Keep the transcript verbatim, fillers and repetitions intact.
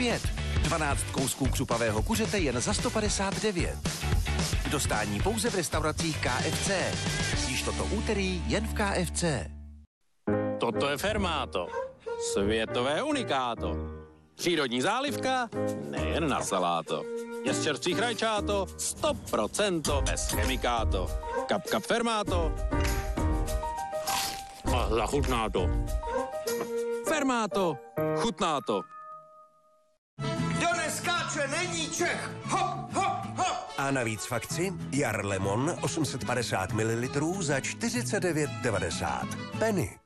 pět. dvanáct kousků křupavého kuřete jen za sto padesát devět. K dostání pouze v restauracích K F C. Již toto úterý jen v K F C. Toto je Fermáto. Světové unikáto. Přírodní zálivka, nejen na saláto. Je z čerstvých rajčáto, sto procent bez chemikáto. Kap kap Fermáto. A zachutná to. Fermáto, chutná to. Kdo neskáče, není Čech. Hop, hop, hop. A navíc v akci Jar Lemon osm set padesát mililitrů za čtyřicet devět devadesát. Penny.